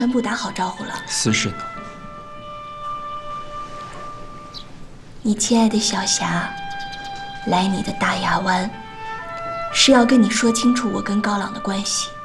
全部打好招呼了。 私事呢？ 你亲爱的小霞，来你的大牙湾，是要跟你说清楚我跟高朗的关系。